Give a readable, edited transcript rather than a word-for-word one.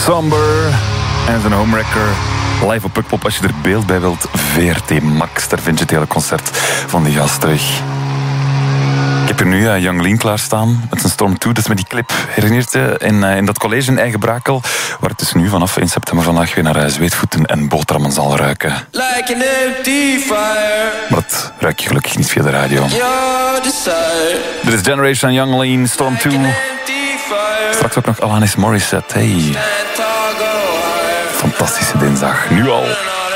Somber en zijn homewrecker. Live op Pukpop, als je er beeld bij wilt. VRT Max, daar vind je het hele concert van die gast terug. Ik heb hier nu Young Lean klaarstaan met zijn Storm 2. Dat is met die clip, herinnert je? In dat college in Eigen Brakel, waar het dus nu vanaf 1 september vandaag weer naar zweetvoeten en boterhammen zal ruiken. Like an empty fire. Maar dat ruik je gelukkig niet via de radio. Dit is Generation Young Lean, Storm 2. Straks ook nog Alanis Morissette. Hey. Fantastische dinsdag, nu al.